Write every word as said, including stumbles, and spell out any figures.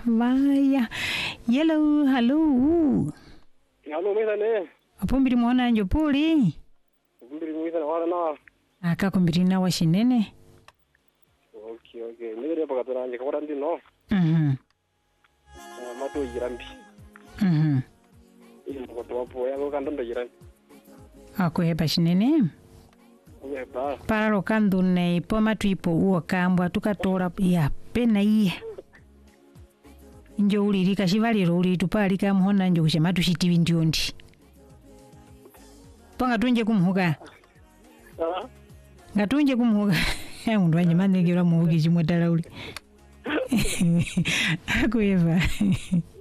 Vaya. Hello, hello. Hello, mesa ne. Apombiri mwana njo puli. Apombiri mesa wala na. Akakumbiri na washinene. Okay, okay. Nire pakatona nje kwa ndino. Mhm. Mato yirambi. Mhm. Iyo kwa po yango kandondo yirambi. Akuheba shinene. Uyeba. Para lo kandune po matwipo uo kambwa tukatora ya pena iye. Njo uli likashivaliro uli tupali kamuhona njo kushema tushitivi ndiondi. Ponga tunje kumuhuka. Ah. Ngatunje kumuhuka. Ya mundu wanje manegera muhuki chimwe dala uli. Akuheba.